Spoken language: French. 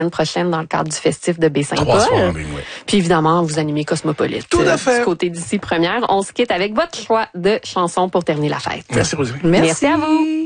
prochaine dans le cadre du festif de Baie-Saint-Paul. 3 soirs en ligne, oui. Puis évidemment, vous animez Cosmopolite. Tout à fait. Du côté d'ici première. On se quitte avec votre choix de chansons pour terminer la fête. Merci, Rosie. Merci à vous.